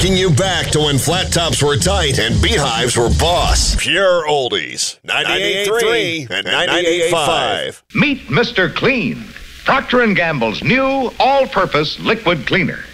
Taking you back to when flat tops were tight and beehives were boss. Pure oldies. 98.3 and 98.5. Meet Mr. Clean, Procter & Gamble's new all-purpose liquid cleaner.